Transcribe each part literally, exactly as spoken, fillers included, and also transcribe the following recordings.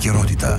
επικαιρότητα.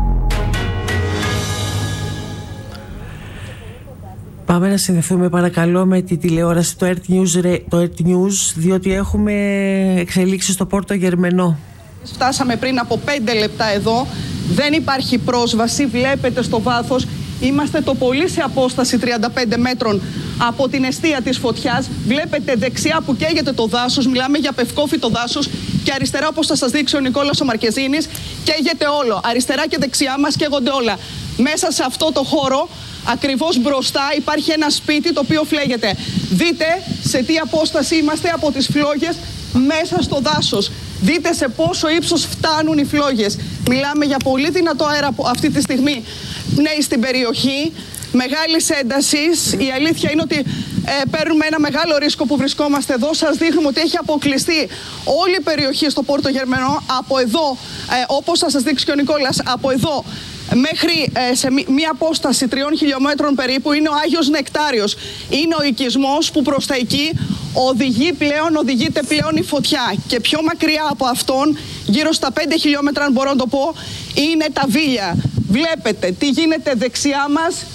Πάμε να συνδεθούμε παρακαλώ με τη τηλεόραση, το Earth News, το Earth News, διότι έχουμε εξελίξεις στο Πόρτο Γερμενό. Φτάσαμε πριν από πέντε λεπτά εδώ, δεν υπάρχει πρόσβαση, βλέπετε στο βάθος. Είμαστε το πολύ σε απόσταση τριάντα πέντε μέτρων από την εστία της φωτιάς. Βλέπετε δεξιά που καίγεται το δάσος, μιλάμε για πευκόφυτο δάσος, και αριστερά, όπως θα σας δείξει ο Νικόλας ο Μαρκεζίνης, καίγεται όλο. Αριστερά και δεξιά μας καίγονται όλα. Μέσα σε αυτό το χώρο, ακριβώς μπροστά, υπάρχει ένα σπίτι το οποίο φλέγεται. Δείτε σε τι απόσταση είμαστε από τις φλόγες μέσα στο δάσος. Δείτε σε πόσο ύψος φτάνουν οι φλόγες. Μιλάμε για πολύ δυνατό αέρα αυτή τη στιγμή. Πνέει στην περιοχή, μεγάλης έντασης. Η αλήθεια είναι ότι ε, παίρνουμε ένα μεγάλο ρίσκο που βρισκόμαστε εδώ. Σας δείχνουμε ότι έχει αποκλειστεί όλη η περιοχή στο Πόρτο Γερμενό. Από εδώ, ε, όπως θα σας δείξει και ο Νικόλας, από εδώ μέχρι ε, σε μία απόσταση τριών χιλιόμετρων περίπου είναι ο Άγιος Νεκτάριος. Είναι ο οικισμός που προς τα εκεί οδηγεί πλέον, οδηγείται πλέον η φωτιά. Και πιο μακριά από αυτόν, γύρω στα πέντε χιλιόμετρα αν μπορώ να το πω, είναι τα Βίλια. Βλέπετε τι γίνεται δεξιά μας,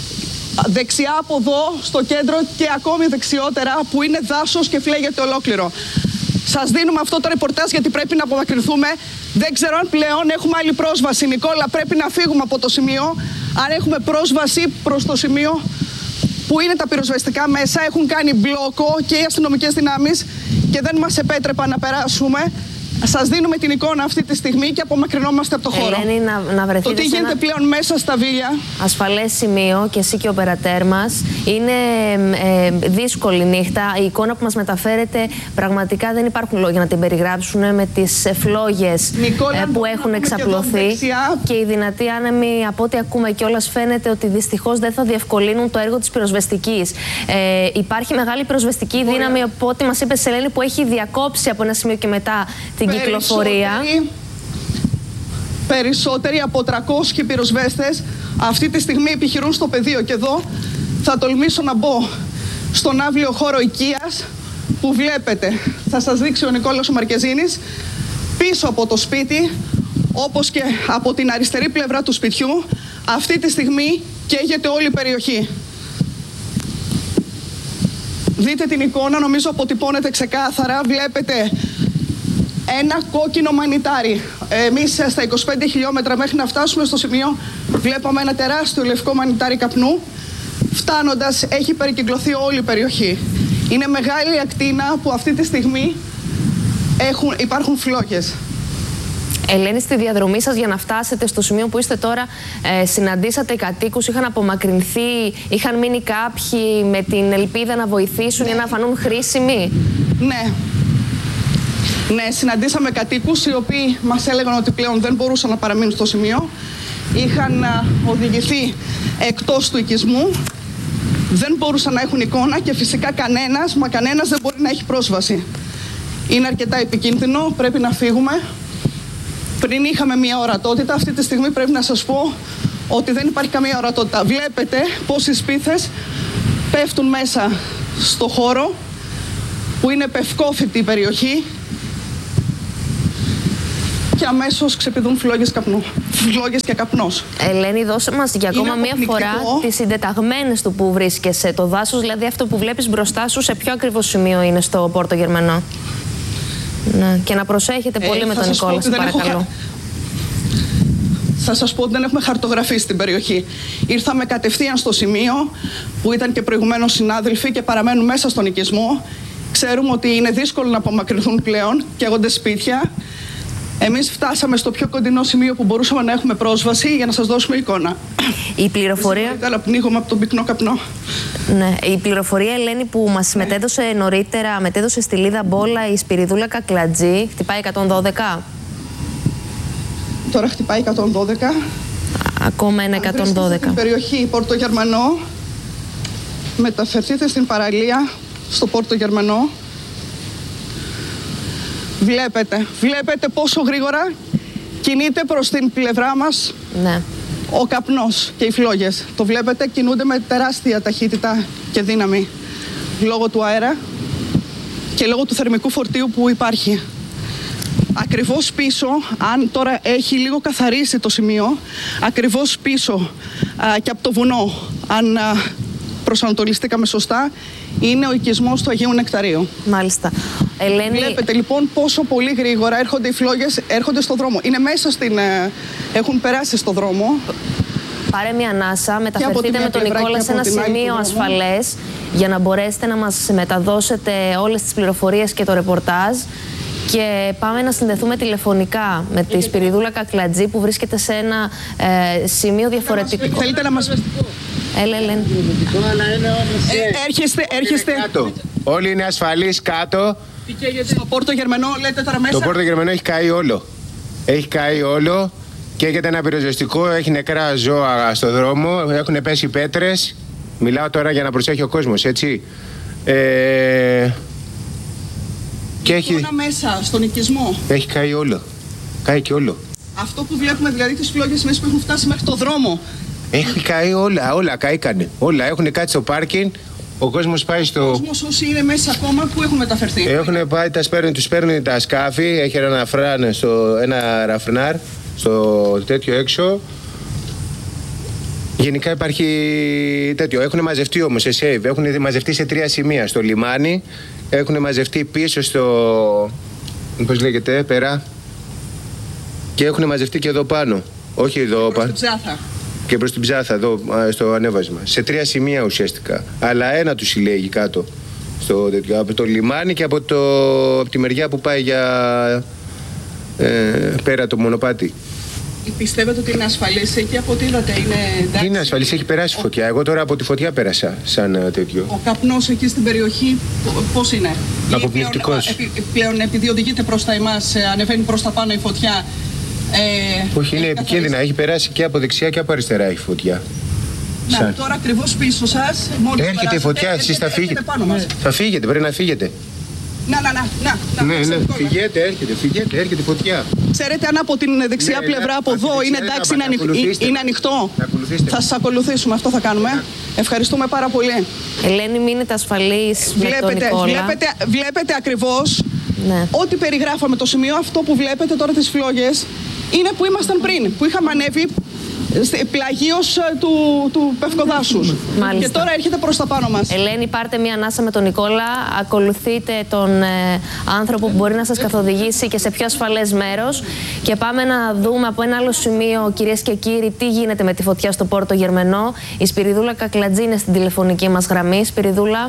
δεξιά από εδώ στο κέντρο και ακόμη δεξιότερα που είναι δάσος και φλέγεται ολόκληρο. Σας δίνουμε αυτό το ρεπορτάζ γιατί πρέπει να απομακρυνθούμε. Δεν ξέρω αν πλέον έχουμε άλλη πρόσβαση. Νικόλα, πρέπει να φύγουμε από το σημείο. Αν έχουμε πρόσβαση προς το σημείο που είναι τα πυροσβεστικά μέσα, έχουν κάνει μπλόκο και οι αστυνομικές δυνάμεις και δεν μας επέτρεπαν να περάσουμε. Σας δίνουμε την εικόνα αυτή τη στιγμή και απομακρυνόμαστε από το χώρο. Ελένη, να, να βρεθείτε το τι γίνεται ένα πλέον μέσα στα Βίλια. ασφαλές σημείο και εσύ και ο περατέρ μας. Είναι ε, δύσκολη νύχτα. Η εικόνα που μας μεταφέρετε πραγματικά δεν υπάρχουν λόγια να την περιγράψουν, με τις φλόγες Νικόλα, ε, που έχουν εξαπλωθεί. Και, και οι δυνατοί άνεμοι, από ό,τι ακούμε κιόλας, φαίνεται ότι δυστυχώς δεν θα διευκολύνουν το έργο της πυροσβεστικής. Ε, υπάρχει μεγάλη πυροσβεστική Ωραία. δύναμη, από ό,τι μας είπε Ελένη, που έχει διακόψει από ένα σημείο και μετά την κυκλοφορία. Περισσότεροι από τριακόσιοι πυροσβέστες αυτή τη στιγμή επιχειρούν στο πεδίο. Και εδώ θα τολμήσω να μπω στον αύλιο χώρο οικίας που βλέπετε. Θα σας δείξει ο Νικόλας ο Μαρκεζίνης. Πίσω από το σπίτι, όπως και από την αριστερή πλευρά του σπιτιού, αυτή τη στιγμή καίγεται όλη η περιοχή. Δείτε την εικόνα, νομίζω αποτυπώνεται ξεκάθαρα. Βλέπετε ένα κόκκινο μανιτάρι. Εμείς στα είκοσι πέντε χιλιόμετρα μέχρι να φτάσουμε στο σημείο βλέπαμε ένα τεράστιο λευκό μανιτάρι καπνού. Φτάνοντας έχει περικυκλωθεί όλη η περιοχή. Είναι μεγάλη ακτίνα που αυτή τη στιγμή έχουν, υπάρχουν φλόγες. Ελένη, στη διαδρομή σας για να φτάσετε στο σημείο που είστε τώρα, ε, συναντήσατε κατοίκους, είχαν απομακρυνθεί, είχαν μείνει κάποιοι με την ελπίδα να βοηθήσουν ναι. ή να φανούν χρήσιμοι? Ναι. Ναι, συναντήσαμε κατοίκους οι οποίοι μας έλεγαν ότι πλέον δεν μπορούσαν να παραμείνουν στο σημείο. Είχαν α, οδηγηθεί εκτός του οικισμού, δεν μπορούσαν να έχουν εικόνα και φυσικά κανένας, μα κανένας δεν μπορεί να έχει πρόσβαση. Είναι αρκετά επικίνδυνο, πρέπει να φύγουμε. Πριν είχαμε μια ορατότητα, αυτή τη στιγμή πρέπει να σας πω ότι δεν υπάρχει καμία ορατότητα. Βλέπετε πως οι σπίθες πέφτουν μέσα στο χώρο που είναι πευκόφυτη η περιοχή και αμέσως ξεπηδούν φλόγες καπνού. Φλόγες και καπνός. Ελένη, δώσε μας για ακόμα μία φορά τις συντεταγμένες του που βρίσκεσαι. Το δάσος, δηλαδή αυτό που βλέπεις μπροστά σου, σε ποιο ακριβώς σημείο είναι στο Πόρτο Γερμενό? Ναι. Και να προσέχετε πολύ ε, με τον Νικόλα, σας παρακαλώ. Έχω... Θα σας πω ότι δεν έχουμε χαρτογραφήσει την περιοχή. Ήρθαμε κατευθείαν στο σημείο που ήταν και προηγουμένως συνάδελφοι και παραμένουν μέσα στον οικισμό. Ξέρουμε ότι είναι δύσκολο να απομακρυνθούν πλέον, καίγονται σπίτια. Εμείς φτάσαμε στο πιο κοντινό σημείο που μπορούσαμε να έχουμε πρόσβαση για να σας δώσουμε εικόνα. Η πληροφορία... Αλλά πνίγομαι από τον πυκνό καπνό. Ναι. Η πληροφορία, Ελένη, που μας ναι. μετέδωσε νωρίτερα, μετέδωσε στη Λίδα Μπόλα η Σπυριδούλα Κακλατζή, χτυπάει εκατόν δώδεκα. Τώρα χτυπάει εκατόν δώδεκα. Ακόμα ένα εκατόν δώδεκα. Στην περιοχή Πόρτο Γερμανό, μεταφερθείτε στην παραλία, στο Πόρτο Γερμανό. Βλέπετε, βλέπετε πόσο γρήγορα κινείται προς την πλευρά μας ναι. ο καπνός και οι φλόγες. Το βλέπετε, κινούνται με τεράστια ταχύτητα και δύναμη λόγω του αέρα και λόγω του θερμικού φορτίου που υπάρχει. ακριβώς πίσω, αν τώρα έχει λίγο καθαρίσει το σημείο, ακριβώς πίσω α, και από το βουνό, αν α, προσανατολιστήκαμε σωστά, είναι ο οικισμός του Αγίου Νεκταρίου. Μάλιστα. Ελένη... Βλέπετε λοιπόν πόσο πολύ γρήγορα έρχονται οι φλόγες, έρχονται στο δρόμο. Είναι μέσα στην... Ε, έχουν περάσει στο δρόμο. Πάρε μια ανάσα, μεταφερθείτε με τον Νικόλα σε ένα σημείο ασφαλές για να μπορέσετε να μας μεταδώσετε όλες τις πληροφορίες και το ρεπορτάζ. Και πάμε να συνδεθούμε τηλεφωνικά με τη Σπυριδούλα Κακλατζή που βρίσκεται σε ένα ε, σημείο διαφορετικό. Θέλετε να μας... Έλα, Ελένη. Ε, έρχεστε, έρχεστε. Κάτω. Όλοι είναι ασφαλείς κάτω. Στο Πόρτο Γερμενό, λέτε τώρα μέσα. Το Πόρτο Γερμενό έχει καεί όλο. Έχει καεί όλο. Και έχετε ένα πυροσβεστικό, έχει νεκρά ζώα στο δρόμο, έχουν πέσει πέτρες. Μιλάω τώρα για να προσέχει ο κόσμος, έτσι. Ε... Και έχει... μέσα, στον οικισμό. Έχει καεί όλο. Καεί και όλο. Αυτό που βλέπουμε, δηλαδή τις φλόγες μέσα που έχουν φτάσει μέχρι το δρόμο. Έχει καεί όλα, όλα καήκανε. Όλα έχουν κάτσει στο πάρκινγκ. Ο κόσμος πάει στο... Ο κόσμος όσοι είναι μέσα ακόμα, που έχουν μεταφερθεί. Έχουν πάει, τα σπέρνουν, τους παίρνουν τα σκάφη. Έχει ένα φράν, στο, ένα ραφνάρ στο τέτοιο έξω. Γενικά υπάρχει τέτοιο. Έχουν μαζευτεί όμως σε save. Έχουν μαζευτεί σε τρία σημεία. Στο λιμάνι. Έχουν μαζευτεί πίσω στο... πώς λέγεται, πέρα. Και έχουν μαζευτεί και εδώ πάνω. Όχι εδώ πάνω. Και προς την Ψάθα, εδώ στο ανέβασμα. Σε τρία σημεία ουσιαστικά. Αλλά ένα του συλλέγει κάτω. Στο, τέτοιο, από το λιμάνι και από, το, από τη μεριά που πάει για ε, πέρα το μονοπάτι. Πιστεύετε ότι είναι ασφαλής εκεί, από ό,τι είδατε, είναι εντάξει? Είναι ασφαλής, έχει περάσει ο... φωτιά. Εγώ τώρα από τη φωτιά πέρασα σαν τέτοιο. Ο καπνός εκεί στην περιοχή πώς είναι? Αποπληκτικός. Πλέον, πλέον επειδή οδηγείται προς τα εμάς, ανεβαίνει προς τα πάνω η φωτιά. Ε, Όχι, είναι επικίνδυνα. Έχει περάσει και από δεξιά και από αριστερά η φωτιά. Να, σαν... τώρα ακριβώς πίσω σας. Έρχεται η φωτιά, εσείς θα φύγετε. Θα φύγετε, πρέπει να φύγετε. Να, να, να, να, να, ναι, ναι, φυγέτε, έρχεται, φυγέτε, έρχεται η φωτιά. Ξέρετε αν από την δεξιά ναι, πλευρά, από εδώ, είναι εντάξει, είναι, ανοιχ... είναι ανοιχτό. Θα σας ακολουθήσουμε, αυτό θα κάνουμε. Ναι. Ευχαριστούμε πάρα πολύ. Ελένη, μείνετε ασφαλείς με τον Νικόλα. Βλέπετε, βλέπετε ακριβώς ναι. ό,τι περιγράφαμε. Το σημείο αυτό που βλέπετε τώρα τις φλόγες είναι που ήμασταν πριν, που είχαμε ανέβει πλαγίως του, του Πευκοδάσους. Μάλιστα. Και τώρα έρχεται προς τα πάνω μας. Ελένη, πάρτε μία ανάσα με τον Νικόλα. Ακολουθείτε τον ε, άνθρωπο που μπορεί να σας καθοδηγήσει και σε πιο ασφαλές μέρος. Και πάμε να δούμε από ένα άλλο σημείο, κυρίες και κύριοι, τι γίνεται με τη φωτιά στο Πόρτο Γερμενό. Η Σπυριδούλα Κακλατζή είναι στην τηλεφωνική μας γραμμή. Σπυριδούλα.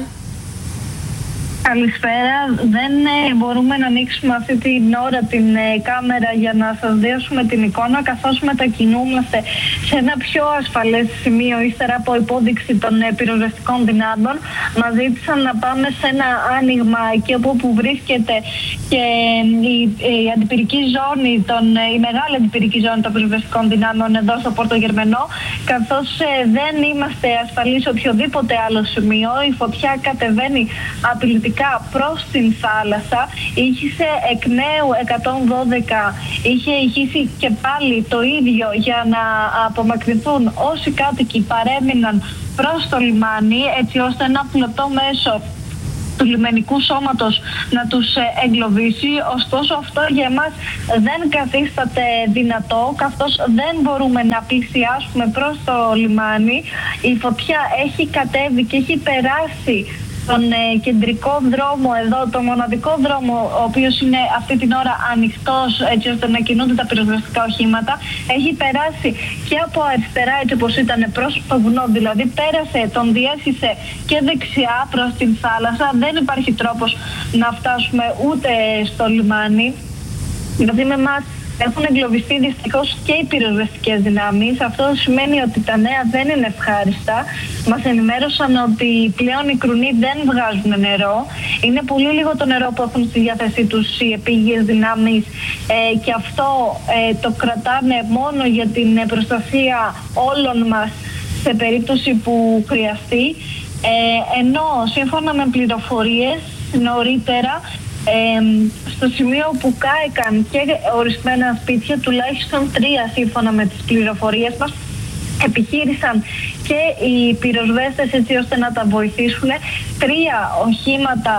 Καλησπέρα. Δεν ε, μπορούμε να ανοίξουμε αυτή την ώρα την ε, κάμερα για να σας δώσουμε την εικόνα, καθώς μετακινούμαστε σε ένα πιο ασφαλές σημείο ύστερα από υπόδειξη των ε, πυροσβεστικών δυνάμεων. Μας ζήτησαν να πάμε σε ένα άνοιγμα εκεί όπου βρίσκεται και η, η αντιπυρική ζώνη, των, η μεγάλη αντιπυρική ζώνη των πυροσβεστικών δυνάμεων εδώ στο Πόρτο Γερμενό, καθώς ε, δεν είμαστε ασφαλείς σε οποιοδήποτε άλλο σημείο. Η φωτιά κατεβαίνει απειλητικά προς την θάλασσα, ήχησε εκ νέου εκατόν δώδεκα, είχε ηχήσει και πάλι το ίδιο για να απομακρυνθούν όσοι κάτοικοι παρέμειναν προς το λιμάνι, έτσι ώστε ένα πλωτό μέσο του λιμενικού σώματος να τους εγκλωβίσει. Ωστόσο αυτό για εμάς δεν καθίσταται δυνατό, καθώς δεν μπορούμε να πλησιάσουμε προς το λιμάνι. Η φωτιά έχει κατέβει και έχει περάσει τον ε, κεντρικό δρόμο εδώ, το μοναδικό δρόμο ο οποίος είναι αυτή την ώρα ανοιχτός έτσι ώστε να κινούνται τα πυροσβεστικά οχήματα. Έχει περάσει και από αριστερά έτσι όπως ήταν προς το βουνό, δηλαδή πέρασε, τον διέσχισε και δεξιά προς την θάλασσα. Δεν υπάρχει τρόπος να φτάσουμε ούτε στο λιμάνι. Δηλαδή με εμάς έχουν εγκλωβιστεί δυστυχώς και οι πυροσβεστικές δυνάμεις. Αυτό σημαίνει ότι τα νέα δεν είναι ευχάριστα. Μας ενημέρωσαν ότι πλέον οι κρουνοί δεν βγάζουν νερό. Είναι πολύ λίγο το νερό που έχουν στη διάθεσή τους οι επίγειες δυνάμεις ε, και αυτό ε, το κρατάνε μόνο για την προστασία όλων μας σε περίπτωση που χρειαστεί. Ε, ενώ σύμφωνα με πληροφορίες νωρίτερα, Ε, στο σημείο που κάηκαν και ορισμένα σπίτια, τουλάχιστον τρία σύμφωνα με τις πληροφορίες μας, επιχείρησαν και οι πυροσβέστες έτσι ώστε να τα βοηθήσουν. Τρία οχήματα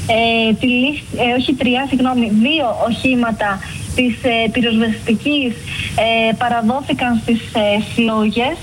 ε, τη, ε, όχι τρία, συγγνώμη, δύο οχήματα της ε, πυροσβεστικής ε, παραδόθηκαν στις ε, φλόγες.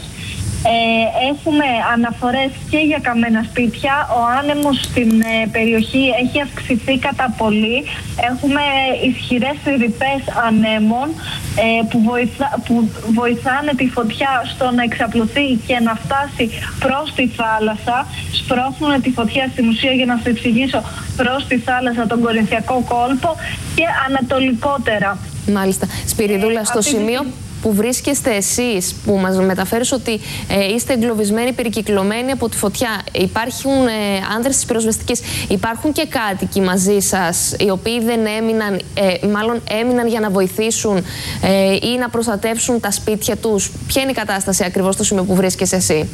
Ε, έχουμε αναφορές και για καμένα σπίτια. Ο άνεμος στην ε, περιοχή έχει αυξηθεί κατά πολύ. Έχουμε ισχυρές ρηπές ανέμων ε, που, βοηθά, που βοηθάνε τη φωτιά στο να εξαπλωθεί και να φτάσει προς τη θάλασσα. Σπρώχνουν τη φωτιά στην ουσία, για να σας εξηγήσω, προς τη θάλασσα, τον Κορινθιακό κόλπο και ανατολικότερα. Μάλιστα. Σπυριδούλα, στο αυτή σημείο που βρίσκεστε εσείς, που μας μεταφέρεις ότι ε, είστε εγκλωβισμένοι, περικυκλωμένοι από τη φωτιά, υπάρχουν ε, άνδρες της πυροσβεστικής, υπάρχουν και κάτοικοι μαζί σας, οι οποίοι δεν έμειναν, ε, μάλλον έμειναν για να βοηθήσουν ε, ή να προστατεύσουν τα σπίτια τους? Ποια είναι η κατάσταση ακριβώς στο σημείο που βρίσκεσαι εσύ?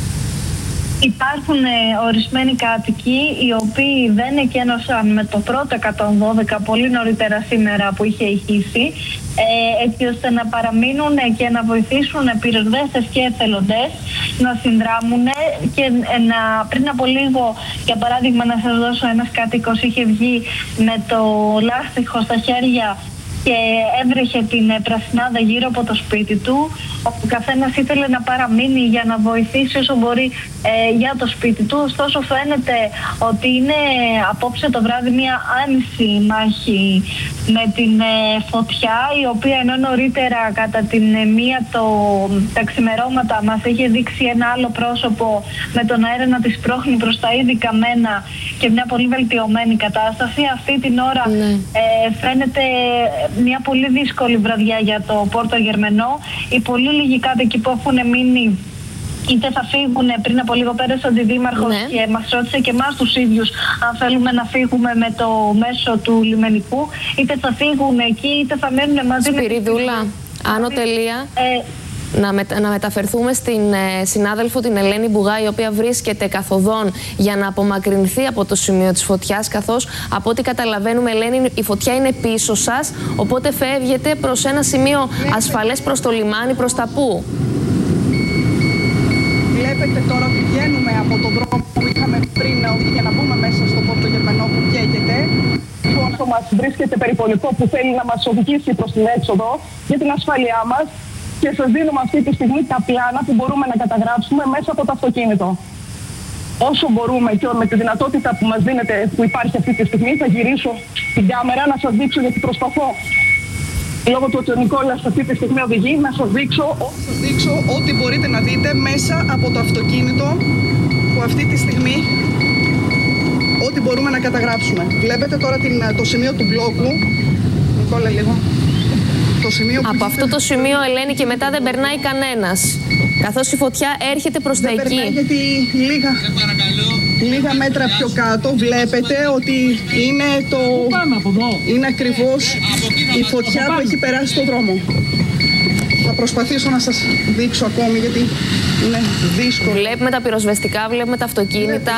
Υπάρχουν ε, ορισμένοι κάτοικοι οι οποίοι δεν εκένωσαν με το πρώτο εκατόν δώδεκα πολύ νωρίτερα σήμερα που είχε ηχήσει, ε, έτσι ώστε να παραμείνουν και να βοηθήσουν πυροσβέστες και εθελοντές να συνδράμουν και ε, να, πριν από λίγο, για παράδειγμα, να σας δώσω, ένας κάτοικος είχε βγει με το λάστιχο στα χέρια και έβρεχε την πρασινάδα γύρω από το σπίτι του. Ο καθένας ήθελε να παραμείνει για να βοηθήσει όσο μπορεί ε, για το σπίτι του. Ωστόσο φαίνεται ότι είναι απόψε το βράδυ μια άνηση μάχη με την ε, φωτιά, η οποία ενώ νωρίτερα κατά την ε, μία το, τα ξημερώματα μας είχε δείξει ένα άλλο πρόσωπο με τον αέρα να τη σπρώχνει προς τα ήδη καμένα και μια πολύ βελτιωμένη κατάσταση, αυτή την ώρα ναι. ε, φαίνεται μια πολύ δύσκολη βραδιά για το Πόρτο Γερμενό. Οι πολύ λίγοι κάτοικοι που έχουν μείνει είτε θα φύγουν, πριν από λίγο πέρασε ο Αντιδήμαρχος ναι. και μας ρώτησε και εμάς τους ίδιους αν θέλουμε να φύγουμε με το μέσο του λιμενικού, είτε θα φύγουν εκεί είτε θα μένουν μαζί. Σπυριδούλα, με... Άνω τελεία. Ε, Να, με, να μεταφερθούμε στην ε, συνάδελφο την Ελένη Μπουγά, η οποία βρίσκεται καθοδόν για να απομακρυνθεί από το σημείο της φωτιάς, καθώς από ό,τι καταλαβαίνουμε, Ελένη, η φωτιά είναι πίσω σας, οπότε φεύγετε προς ένα σημείο ασφαλές, προς το λιμάνι, προς τα πού? Βλέπετε τώρα ότι βγαίνουμε από τον δρόμο που είχαμε πριν για να μπούμε μέσα στο Πόρτο Γερμενό που καίγεται. Όσο μας βρίσκεται περιπολικό που θέλει να μας οδηγήσει προς την έξοδο για την ασφάλειά μας. Και σας δίνουμε αυτή τη στιγμή τα πλάνα που μπορούμε να καταγράψουμε μέσα από το αυτοκίνητο. Όσο μπορούμε και με τη δυνατότητα που μας δίνεται, που υπάρχει αυτή τη στιγμή, θα γυρίσω την κάμερα να σας δείξω, γιατί προσπαθώ, λόγω του ότι ο Νικόλας αυτή τη στιγμή οδηγεί, να σας δείξω, σας δείξω ό,τι μπορείτε να δείτε μέσα από το αυτοκίνητο που αυτή τη στιγμή, ό,τι μπορούμε να καταγράψουμε. Βλέπετε τώρα την, το σημείο του μπλόκου. Νικόλα, λίγο. Από αυτό το σημείο, Ελένη, και μετά δεν περνάει κανένας, καθώς η φωτιά έρχεται προς τα εκεί. Δεν περνάει γιατί λίγα, λίγα μέτρα πιο κάτω βλέπετε ότι είναι, το, είναι ακριβώς η φωτιά που έχει περάσει στον δρόμο. Θα προσπαθήσω να σας δείξω ακόμη γιατί είναι δύσκολο. Βλέπουμε τα πυροσβεστικά, βλέπουμε τα αυτοκίνητα.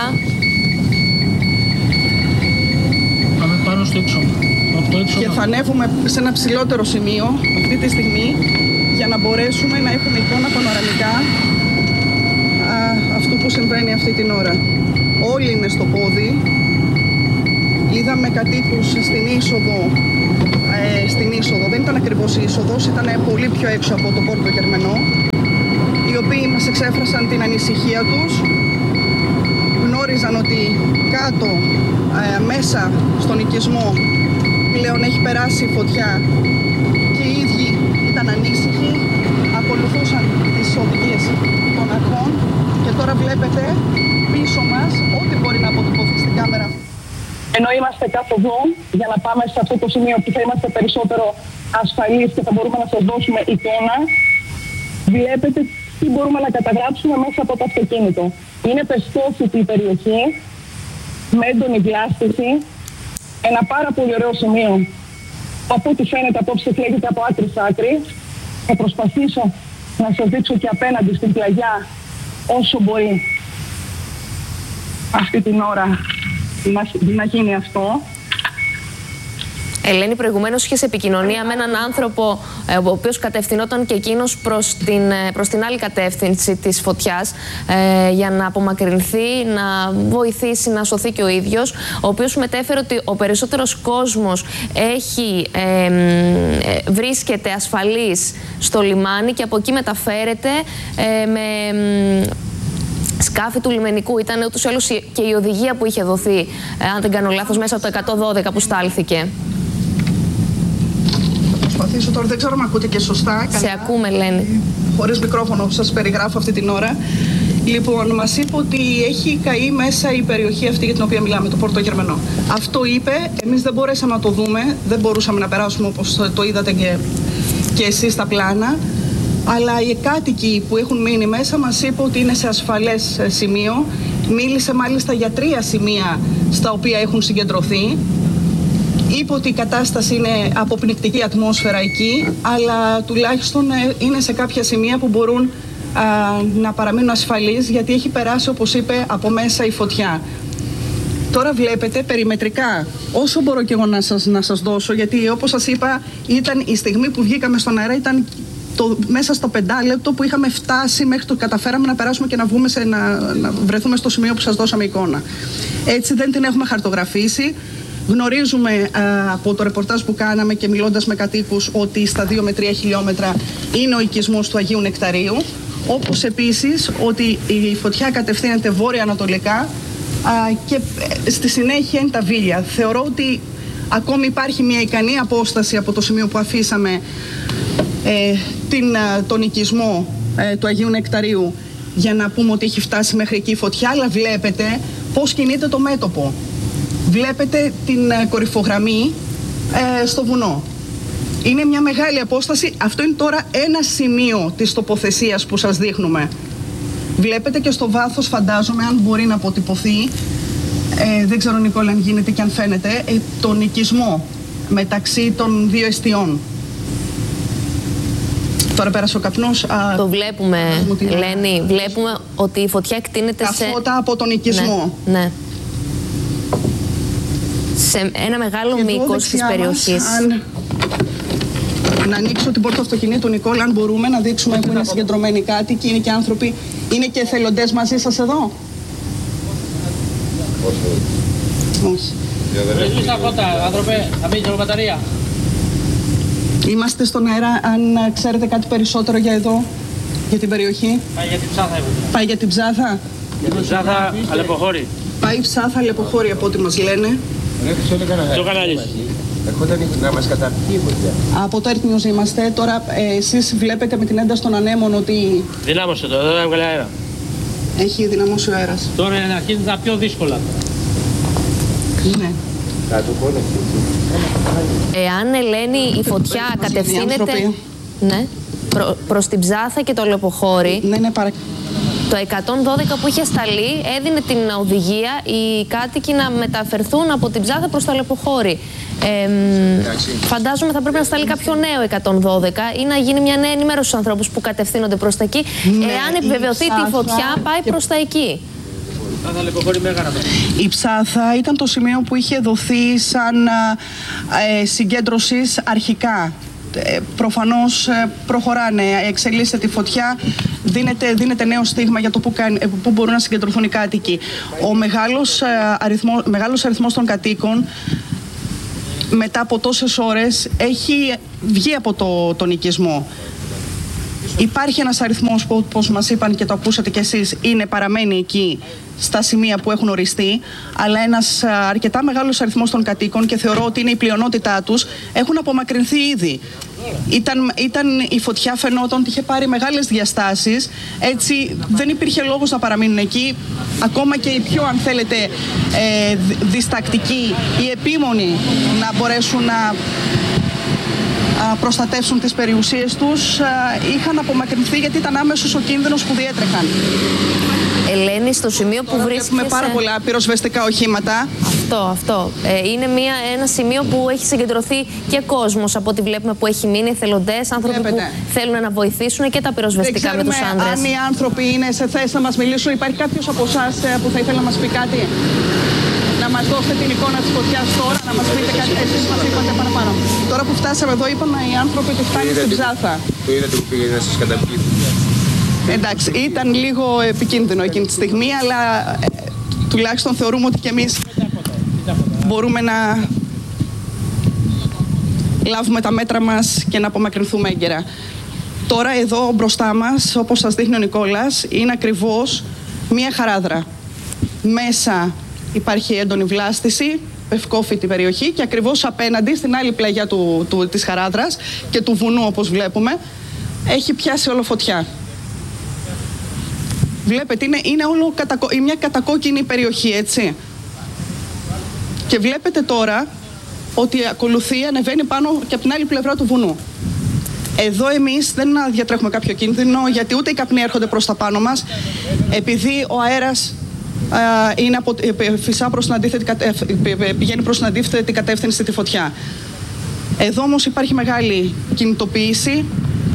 Πάμε πάνω στο έξω. Και θα ανέβουμε σε ένα ψηλότερο σημείο αυτή τη στιγμή για να μπορέσουμε να έχουμε εικόνα πανοραμικά α, αυτού που συμβαίνει αυτή την ώρα. Όλοι είναι στο πόδι. Είδαμε κατοίκους στην είσοδο. Ε, στην είσοδο. Δεν ήταν ακριβώς η είσοδος, ήταν πολύ πιο έξω από το Πόρτο Γερμενό, οι οποίοι μας εξέφρασαν την ανησυχία τους. Γνώριζαν ότι κάτω, ε, μέσα στον οικισμό, πλέον έχει περάσει η φωτιά και οι ίδιοι ήταν ανήσυχοι, ακολουθούσαν τις οδηγίες των αρχών και τώρα βλέπετε πίσω μας ό,τι μπορεί να αποτυπωθεί στην κάμερα. Ενώ είμαστε καθοδόν για να πάμε σε αυτό το σημείο που θα είμαστε περισσότερο ασφαλείς και θα μπορούμε να σας δώσουμε εικόνα, βλέπετε τι μπορούμε να καταγράψουμε μέσα από το αυτοκίνητο. Είναι πεσκόσιτη η περιοχή, με έντονη διάσταση. Ένα πάρα πολύ ωραίο σημείο, από ό,τι φαίνεται απόψε φλέγεται από άκρη σ' άκρη. Θα προσπαθήσω να σας δείξω και απέναντι στην πλαγιά όσο μπορεί αυτή την ώρα να, να γίνει αυτό. Ελένη, προηγουμένως είχες επικοινωνία με έναν άνθρωπο ε, ο οποίος κατευθυνόταν και εκείνος προς την, προς την άλλη κατεύθυνση της φωτιάς ε, για να απομακρυνθεί, να βοηθήσει, να σωθεί και ο ίδιος, ο οποίος μετέφερε ότι ο περισσότερος κόσμος έχει, ε, ε, βρίσκεται ασφαλής στο λιμάνι και από εκεί μεταφέρεται ε, με... σκάφη του λιμενικού. Ήταν ούτως ή άλλως και η οδηγία που είχε δοθεί, ε, αν δεν κάνω λάθος, μέσα από το εκατόν δώδεκα που στάλθηκε. Προσπαθήσω τώρα, δεν ξέρω αν ακούτε και σωστά. Σε καλά. Ακούμε, Ελένη. Χωρίς μικρόφωνο που σας περιγράφω αυτή την ώρα. Λοιπόν, μας είπε ότι έχει καεί μέσα η περιοχή αυτή για την οποία μιλάμε, το Πόρτο Γερμανό. Αυτό είπε, εμείς δεν μπορέσαμε να το δούμε, δεν μπορούσαμε να περάσουμε όπως το είδατε και, και εσείς στα πλάνα. Αλλά οι κάτοικοι που έχουν μείνει μέσα μας είπε ότι είναι σε ασφαλές σημείο. Μίλησε μάλιστα για τρία σημεία στα οποία έχουν συγκεντρωθεί. Είπε ότι η κατάσταση είναι αποπνικτική ατμόσφαιρα εκεί, αλλά τουλάχιστον είναι σε κάποια σημεία που μπορούν α, να παραμείνουν ασφαλείς, γιατί έχει περάσει, όπως είπε, από μέσα η φωτιά. Τώρα βλέπετε περιμετρικά, όσο μπορώ και εγώ να σας, να σας δώσω, γιατί όπως σας είπα, ήταν η στιγμή που βγήκαμε στον αέρα, ήταν το, μέσα στο πεντάλεπτο που είχαμε φτάσει μέχρι το καταφέραμε να περάσουμε και να, βγούμε σε, να, να βρεθούμε στο σημείο που σας δώσαμε εικόνα. Έτσι δεν την έχουμε χαρτογραφήσει. Γνωρίζουμε α, από το ρεπορτάζ που κάναμε και μιλώντας με κατοίκους ότι στα δύο με τρία χιλιόμετρα είναι ο οικισμός του Αγίου Νεκταρίου. Όπως επίσης ότι η φωτιά κατευθύνεται βόρεια-ανατολικά α, και στη συνέχεια είναι τα Βίλια. Θεωρώ ότι ακόμη υπάρχει μια ικανή απόσταση από το σημείο που αφήσαμε ε, την, α, τον οικισμό ε, του Αγίου Νεκταρίου για να πούμε ότι έχει φτάσει μέχρι εκεί η φωτιά, αλλά βλέπετε πώς κινείται το μέτωπο. Βλέπετε την ε, κορυφογραμμή ε, στο βουνό. Είναι μια μεγάλη απόσταση. Αυτό είναι τώρα ένα σημείο της τοποθεσίας που σας δείχνουμε. Βλέπετε και στο βάθος, φαντάζομαι, αν μπορεί να αποτυπωθεί, ε, δεν ξέρω Νικόλα αν γίνεται και αν φαίνεται, ε, τον οικισμό μεταξύ των δύο εστιών. Τώρα πέρασε ο καπνός. Α, το βλέπουμε, Ελένη. Βλέπουμε ότι η φωτιά εκτείνεται τα σε... φώτα από τον οικισμό. Ναι, ναι. Σε ένα μεγάλο μήκος της περιοχής. Αν... Να ανοίξω την πόρτα αυτοκινήτου, Νικόλα, αν μπορούμε να δείξουμε που είναι συγκεντρωμένοι κάτοικοι, είναι και άνθρωποι. Είναι και εθελοντές μαζί σας εδώ? Όχι. Είμαστε στον αέρα, αν ξέρετε κάτι περισσότερο για εδώ, για την περιοχή. Πάει για την Ψάθα. Πάει για την Ψάθα. Για την Ψάθα, Αλεποχώρη. Πάει Ψάθα, Αλεποχώρη από ό,τι μας λένε. Το κανάλι. Ερχόταν να μας καταπιεί η φωτιά. Από το Earth News είμαστε. Τώρα ε, εσείς βλέπετε με την ένταση των ανέμων ότι... Δυνάμωσε το, εδώ έβγαλε αέρα. Έχει δυναμώσει ο αέρας. Τώρα είναι να αρχίζει τα πιο δύσκολα. Ναι. Εάν, Ελένη, η φωτιά κατευθύνεται ναι, προ, προς την Ψάθα και το Αλεποχώρη, ναι, ναι, παρα... το εκατόν δώδεκα που είχε σταλεί έδινε την οδηγία οι κάτοικοι να μεταφερθούν από την Ψάθα προς το Αλεποχώρη. Ε, φαντάζομαι θα πρέπει να σταλεί κάποιο νέο εκατόν δώδεκα ή να γίνει μια νέα ενημέρωση στους ανθρώπους που κατευθύνονται προς τα εκεί. Ναι, εάν επιβεβαιωθεί η φωτιά, πάει και... προς τα εκεί. Η Ψάθα ήταν το σημείο που είχε δοθεί σαν ε, συγκέντρωσης αρχικά. Ε, προφανώς ε, προχωράνε, εξελίσσεται η φωτιά, δίνεται, δίνεται νέο στίγμα για το που, ε, που μπορούν να συγκεντρωθούν οι κάτοικοι. Ο μεγάλος, ε, αριθμό, μεγάλος αριθμός των κατοίκων μετά από τόσες ώρες έχει βγει από το, τον οικισμό. Υπάρχει ένας αριθμός που, όπως μας είπαν και το ακούσατε κι εσείς, είναι παραμένει εκεί στα σημεία που έχουν οριστεί, αλλά ένας αρκετά μεγάλος αριθμός των κατοίκων, και θεωρώ ότι είναι η πλειονότητά τους, έχουν απομακρυνθεί ήδη. Ήταν, ήταν, η φωτιά φαινόταν ότι είχε πάρει μεγάλες διαστάσεις, έτσι δεν υπήρχε λόγος να παραμείνουν εκεί. Ακόμα και οι πιο, αν θέλετε, ε, διστακτικοί, οι επίμονοι να μπορέσουν να προστατεύσουν τις περιουσίες τους, είχαν απομακρυνθεί γιατί ήταν άμεσος ο κίνδυνος που διέτρεχαν. Ελένη, στο σημείο που βρίσκεσαι... Έχουμε πάρα πολλά πυροσβεστικά οχήματα. Αυτό, αυτό. Ε, είναι μια, ένα σημείο που έχει συγκεντρωθεί και κόσμος, από ό,τι βλέπουμε, που έχει μείνει, εθελοντές, άνθρωποι Βλέπετε. που θέλουν να βοηθήσουν, και τα πυροσβεστικά με τους άντρες. Αν οι άνθρωποι είναι σε θέση να μας μιλήσουν, υπάρχει κάποιος από εσάς που θα ήθελε να μας πει κάτι? Να μας μας δώσετε την εικόνα της φωτιάς τώρα, να μας πείτε κάτι, εσείς μας είπατε παραπάνω. Τώρα που φτάσαμε εδώ είπαμε οι άνθρωποι ότι φτάνει στην Ψάθα. Το είδατε που πήγε να σας καταπιεί. Εντάξει, ήταν λίγο επικίνδυνο εκείνη τη στιγμή, αλλά ε, τουλάχιστον θεωρούμε ότι και εμείς μπορούμε να λάβουμε τα μέτρα μας και να απομακρυνθούμε έγκαιρα. Τώρα εδώ μπροστά μας, όπως σας δείχνει ο Νικόλας, είναι ακριβώς μία χαράδρα. Μέσα υπάρχει έντονη βλάστηση, πευκόφυτη περιοχή και ακριβώς απέναντι, στην άλλη πλαγιά του, του, της χαράδρας και του βουνού όπως βλέπουμε, έχει πιάσει όλο φωτιά. Βλέπετε, είναι, είναι όλο κατακο... μια κατακόκκινη περιοχή, έτσι. Και βλέπετε τώρα ότι ακολουθεί, ανεβαίνει πάνω και από την άλλη πλευρά του βουνού. Εδώ εμείς δεν διατρέχουμε κάποιο κίνδυνο, γιατί ούτε οι καπνοί έρχονται προς τα πάνω μας, επειδή ο αέρας α, είναι από, φυσά προς την αντίθετη, πηγαίνει προς την αντίθετη κατεύθυνση τη φωτιά. Εδώ όμως υπάρχει μεγάλη κινητοποίηση.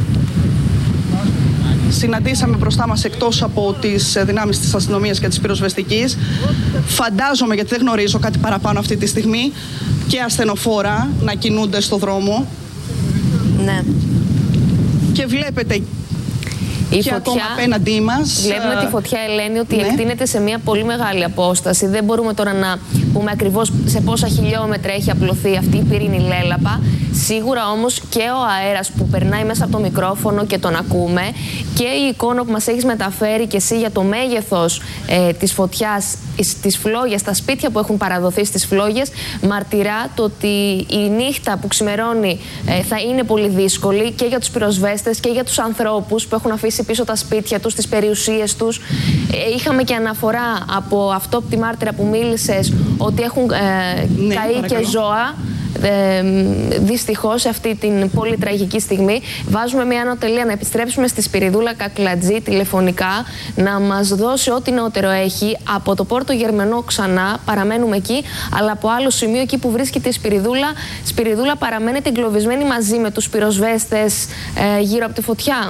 Συναντήσαμε μπροστά μας, εκτός από τις δυνάμεις της αστυνομίας και της πυροσβεστικής, φαντάζομαι, γιατί δεν γνωρίζω κάτι παραπάνω αυτή τη στιγμή, και ασθενοφόρα να κινούνται στο δρόμο. Ναι. Και βλέπετε η και φωτιά, ακόμα απέναντί μας. Βλέπουμε τη φωτιά, Ελένη, ότι ναι. εκτείνεται σε μια πολύ μεγάλη απόσταση. Δεν μπορούμε τώρα να πούμε ακριβώς σε πόσα χιλιόμετρα έχει απλωθεί αυτή η πυρήνη λέλαπα. Σίγουρα όμως και ο αέρας που περνάει μέσα από το μικρόφωνο και τον ακούμε, και η εικόνα που μας έχεις μεταφέρει και εσύ για το μέγεθος ε, της φωτιάς στις φλόγες, τα σπίτια που έχουν παραδοθεί στις φλόγες, μαρτυρά το ότι η νύχτα που ξημερώνει ε, θα είναι πολύ δύσκολη και για τους πυροσβέστες και για τους ανθρώπους που έχουν αφήσει πίσω τα σπίτια τους, τις περιουσίες τους. Ε, είχαμε και αναφορά από αυτόπτη μάρτυρα που μίλησες ότι έχουν ε, ναι, καεί παρακαλώ. και ζώα. Ε, δυστυχώς σε αυτή την πολύ τραγική στιγμή βάζουμε μια ανωτελεία να επιστρέψουμε στη Σπυριδούλα Κακλατζή τηλεφωνικά, να μας δώσει ό,τι νεότερο έχει από το Πόρτο Γερμενό. Ξανά παραμένουμε εκεί, αλλά από άλλο σημείο, εκεί που βρίσκεται η Σπυριδούλα, Σπυριδούλα παραμένετε εγκλωβισμένη μαζί με τους πυροσβέστες ε, γύρω από τη φωτιά.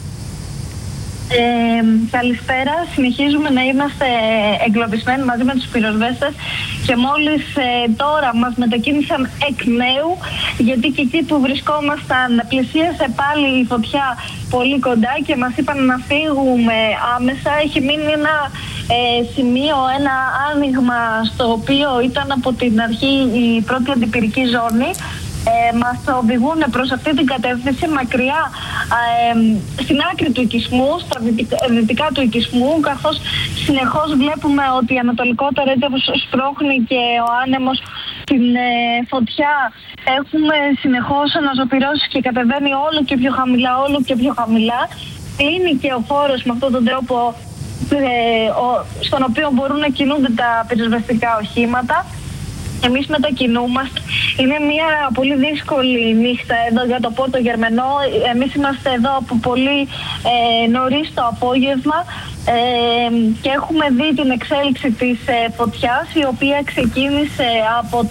Ε, καλησπέρα. Συνεχίζουμε να είμαστε εγκλωβισμένοι μαζί με τους πυροσβέστες και μόλις ε, τώρα μας μετακίνησαν εκ νέου, γιατί και εκεί που βρισκόμασταν πλησίασε πάλι η φωτιά πολύ κοντά και μας είπαν να φύγουμε άμεσα. Έχει μείνει ένα ε, σημείο, ένα άνοιγμα στο οποίο ήταν από την αρχή η πρώτη αντιπυρική ζώνη. Ε, μας οδηγούν προς αυτή την κατεύθυνση, μακριά ε, στην άκρη του οικισμού, στα δυτικά, δυτικά του οικισμού, καθώς συνεχώς βλέπουμε ότι ανατολικότερα, έτσι όπως σπρώχνει και ο άνεμος την ε, φωτιά, έχουμε συνεχώς αναζωπυρώσεις και κατεβαίνει όλο και πιο χαμηλά, όλο και πιο χαμηλά. Κλείνει και ο χώρος με αυτόν τον τρόπο ε, ο, στον οποίο μπορούν να κινούνται τα πυροσβεστικά οχήματα. Εμείς μετακινούμαστε. Είναι μια πολύ δύσκολη νύχτα εδώ για το Πόρτο Γερμενό. Εμείς είμαστε εδώ από πολύ ε, νωρίς το απόγευμα ε, και έχουμε δει την εξέλιξη της ε, φωτιάς, η οποία ξεκίνησε από